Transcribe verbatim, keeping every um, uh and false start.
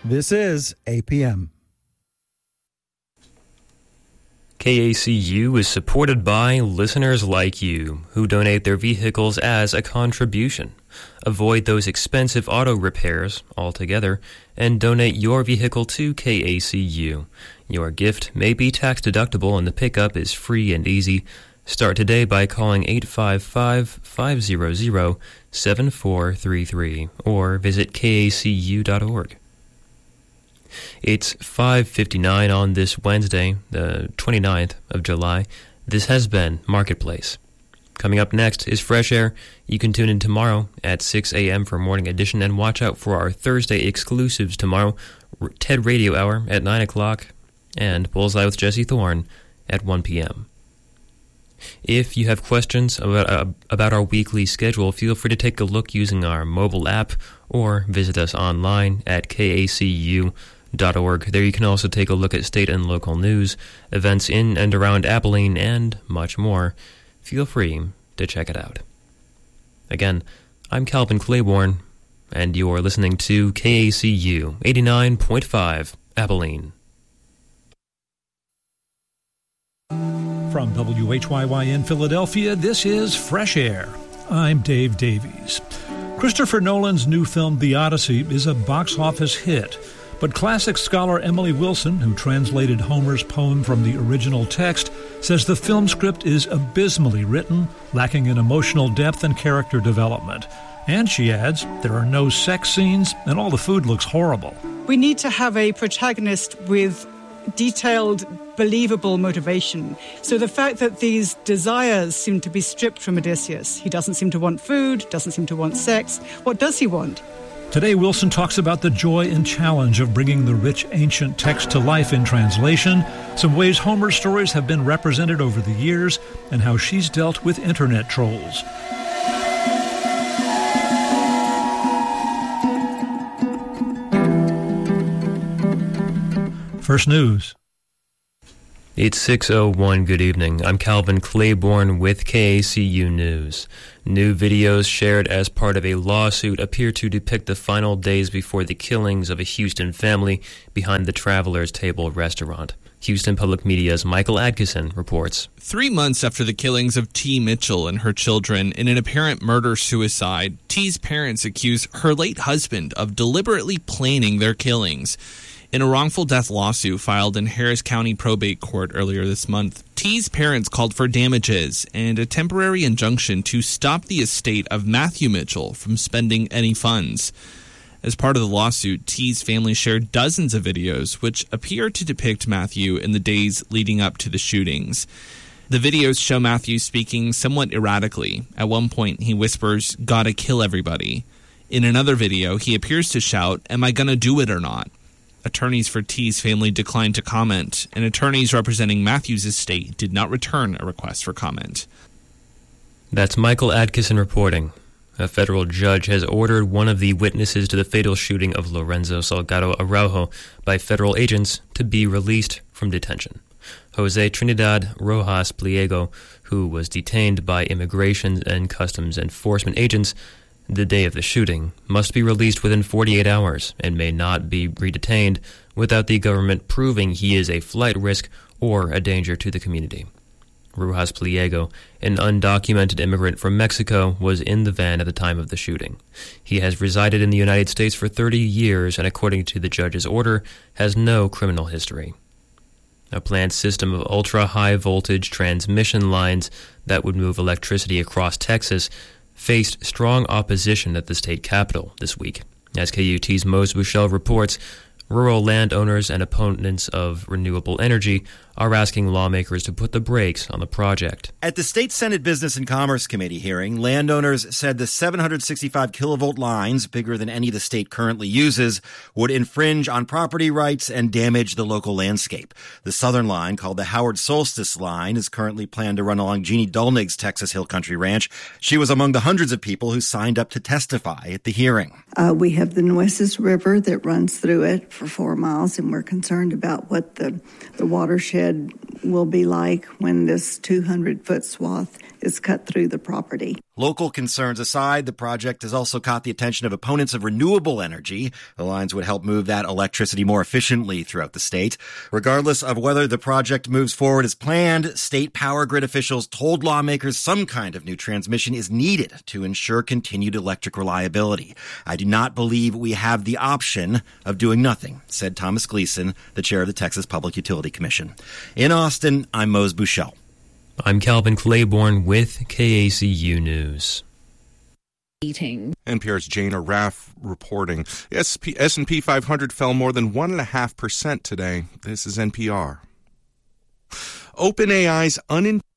This is A P M. K A C U is supported by listeners like you who donate their vehicles as a contribution. Avoid those expensive auto repairs altogether and donate your vehicle to K A C U. Your gift may be tax deductible and the pickup is free and easy. Start today by calling eight five five, five zero zero, seven four three three or visit K A C U dot org. It's five fifty-nine on this Wednesday, the twenty-ninth of July. This has been Marketplace. Coming up next is Fresh Air. You can tune in tomorrow at six a.m. for Morning Edition and watch out for our Thursday exclusives tomorrow, TED Radio Hour at nine o'clock and Bullseye with Jesse Thorne at one p.m. If you have questions about, uh, about our weekly schedule, feel free to take a look using our mobile app or visit us online at K A C U dot org. There you can also take a look at state and local news, events in and around Abilene, and much more. Feel free to check it out. Again, I'm Calvin Claiborne, and you're listening to K A C U eighty-nine point five Abilene. From W H Y Y in Philadelphia, this is Fresh Air. I'm Dave Davies. Christopher Nolan's new film, The Odyssey, is a box office hit. But classic scholar Emily Wilson, who translated Homer's poem from the original text, says the film script is abysmally written, lacking in emotional depth and character development. And she adds, there are no sex scenes, and all the food looks horrible. We need to have a protagonist with detailed, believable motivation. So the fact that these desires seem to be stripped from Odysseus, he doesn't seem to want food, doesn't seem to want sex. What does he want? Today, Wilson talks about the joy and challenge of bringing the rich ancient text to life in translation, some ways Homer's stories have been represented over the years, and how she's dealt with internet trolls. First News. It's six oh one. Good evening. I'm Calvin Claiborne with K A C U News. New videos shared as part of a lawsuit appear to depict the final days before the killings of a Houston family behind the Traveler's Table restaurant. Houston Public Media's Michael Adkison reports. Three months after the killings of T. Mitchell and her children in an apparent murder-suicide, T's parents accuse her late husband of deliberately planning their killings. In a wrongful death lawsuit filed in Harris County Probate Court earlier this month, T's parents called for damages and a temporary injunction to stop the estate of Matthew Mitchell from spending any funds. As part of the lawsuit, T's family shared dozens of videos which appear to depict Matthew in the days leading up to the shootings. The videos show Matthew speaking somewhat erratically. At one point, he whispers, "Gotta kill everybody." In another video, he appears to shout, "Am I gonna do it or not?" Attorneys for T's family declined to comment, and attorneys representing Matthew's estate did not return a request for comment. That's Michael Adkison reporting. A federal judge has ordered one of the witnesses to the fatal shooting of Lorenzo Salgado Araujo by federal agents to be released from detention. Jose Trinidad Rojas Pliego, who was detained by Immigration and Customs Enforcement agents the day of the shooting, must be released within forty-eight hours and may not be redetained without the government proving he is a flight risk or a danger to the community. Rojas Pliego, an undocumented immigrant from Mexico, was in the van at the time of the shooting. He has resided in the United States for thirty years and, according to the judge's order, has no criminal history. A planned system of ultra-high voltage transmission lines that would move electricity across Texas faced strong opposition at the state capitol this week. As K U T's Mose Bushell reports, rural landowners and opponents of renewable energy are asking lawmakers to put the brakes on the project. At the State Senate Business and Commerce Committee hearing, landowners said the seven hundred sixty-five kilovolt lines, bigger than any the state currently uses, would infringe on property rights and damage the local landscape. The southern line, called the Howard Solstice Line, is currently planned to run along Jeannie Dolnig's Texas Hill Country Ranch. She was among the hundreds of people who signed up to testify at the hearing. Uh, we have the Nueces River that runs through it for four miles, and we're concerned about what the, the watershed will be like when this two hundred foot swath is cut through the property. Local concerns aside, the project has also caught the attention of opponents of renewable energy. The lines would help move that electricity more efficiently throughout the state. Regardless of whether the project moves forward as planned, state power grid officials told lawmakers some kind of new transmission is needed to ensure continued electric reliability. I do not believe we have the option of doing nothing, said Thomas Gleason, the chair of the Texas Public Utility Commission. In Austin, I'm Mose Buchel. I'm Calvin Claiborne with K A C U News. N P R's Jane Raff reporting. S and P five hundred fell more than one point five percent today. This is N P R. OpenAI's unintentional